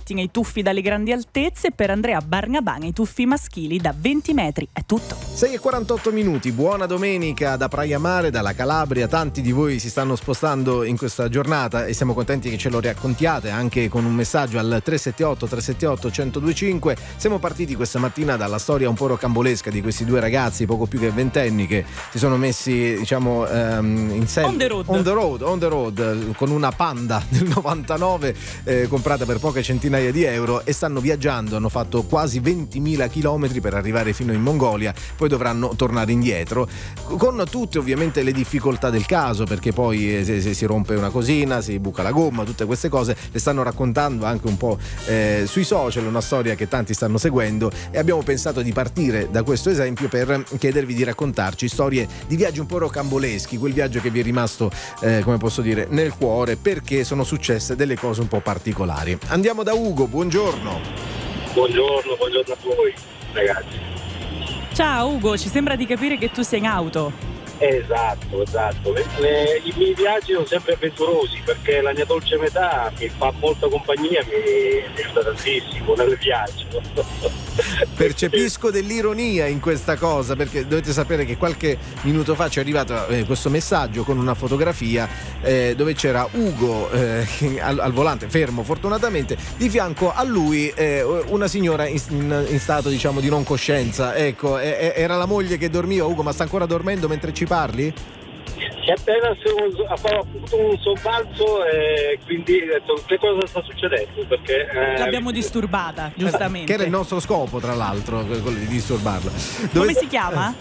petting e i tuffi dalle grandi altezze, per Andrea Barnaban i tuffi maschili da 20 metri. È tutto. 6:48 minuti, buona domenica da Praia Mare, dalla Calabria. Tanti di voi si stanno spostando in questa giornata e siamo contenti che ce lo raccontiate anche con un messaggio al 378 1025. Siamo partiti questa mattina dalla storia un po' rocambolesca di questi due ragazzi poco più che ventenni che si sono messi, diciamo, in on the road con una Panda del 99 comprata per poche centinaia di euro, e stanno viaggiando. Hanno fatto quasi 20.000 chilometri per arrivare fino in Mongolia, poi dovranno tornare indietro con tutte ovviamente le difficoltà del caso, perché poi se si rompe una cosina, si buca la gomma, tutte queste cose le stanno raccontando anche un po' sui social, una storia che tanti stanno seguendo, e abbiamo pensato di partire da questo esempio per chiedervi di raccontarci storie di viaggi un po' rocamboleschi, quel viaggio che vi è rimasto come posso dire nel cuore, perché sono successe delle cose un po' particolari. Andiamo da Ugo, buongiorno. Buongiorno a voi ragazzi. Ciao Ugo, ci sembra di capire che tu sei in auto. Esatto. I miei viaggi sono sempre avventurosi, perché la mia dolce metà mi fa molta compagnia, mi aiuta tantissimo nel viaggio. Percepisco dell'ironia in questa cosa, perché dovete sapere che qualche minuto fa ci è arrivato questo messaggio con una fotografia dove c'era Ugo al volante, fermo fortunatamente, di fianco a lui una signora in stato, diciamo, di non coscienza. Ecco, era la moglie che dormiva. Ugo, ma sta ancora dormendo mentre ci parli? È appena avuto un sobbalzo e quindi ho detto: che cosa sta succedendo? Perché l'abbiamo disturbata, giustamente. Che era il nostro scopo, tra l'altro, quello di disturbarla. Come si chiama?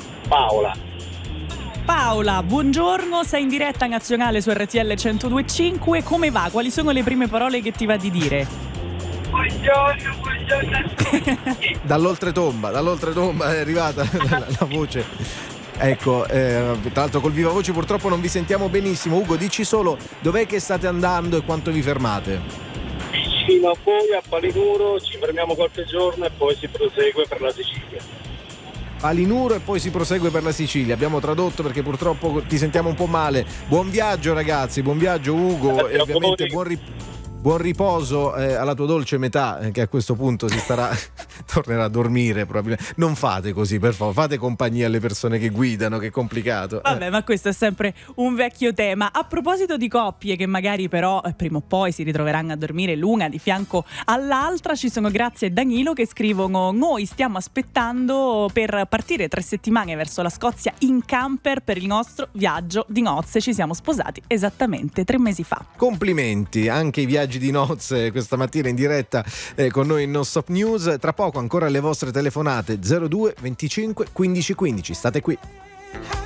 Paola, buongiorno, sei in diretta nazionale su RTL 102.5. Come va? Quali sono le prime parole che ti va di dire? Buongiorno. Dall'oltretomba è arrivata la voce. Ecco, tra l'altro col viva voce purtroppo non vi sentiamo benissimo. Ugo, dici solo dov'è che state andando e quanto vi fermate? Vicino a voi, a Palinuro, ci fermiamo qualche giorno e poi si prosegue per la Sicilia. Palinuro e poi si prosegue per la Sicilia. Abbiamo tradotto perché purtroppo ti sentiamo un po' male. Buon viaggio ragazzi, buon viaggio Ugo, e ovviamente buon riposo alla tua dolce metà, che a questo punto tornerà a dormire probabilmente. Non fate così, per favore, fate compagnia alle persone che guidano, che è complicato. Vabbè, ma questo è sempre un vecchio tema. A proposito di coppie che magari però prima o poi si ritroveranno a dormire l'una di fianco all'altra, ci sono Grazia e Danilo che scrivono: noi stiamo aspettando per partire 3 settimane verso la Scozia in camper per il nostro viaggio di nozze. Ci siamo sposati esattamente 3 mesi fa. Complimenti, anche i viaggi di nozze questa mattina in diretta con noi in Non Stop News. Tra poco ancora le vostre telefonate 02 25 15 15. State qui.